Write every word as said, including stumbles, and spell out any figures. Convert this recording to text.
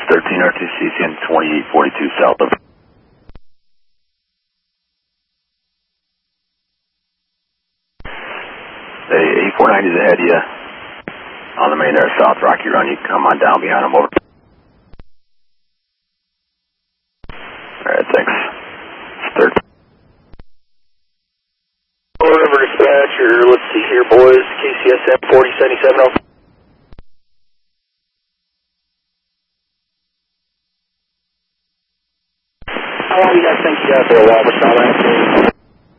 thirteen R two C C N twenty-eight forty-two south of. Hey, eight four ninety is ahead of you. On the main air south Rocky Run, you can come on down behind them over. Alright, thanks. It's thirteen. River Dispatcher, let's see here boys, K C S M forty seventy-seven oh.